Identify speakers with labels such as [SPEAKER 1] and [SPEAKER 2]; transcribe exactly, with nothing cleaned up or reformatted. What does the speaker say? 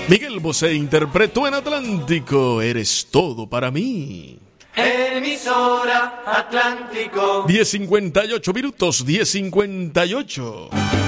[SPEAKER 1] Miguel Bosé interpretó en Atlántico, Eres todo para mí.
[SPEAKER 2] Emisora Atlántico.
[SPEAKER 1] diez cincuenta y ocho minutos, diez cincuenta y ocho.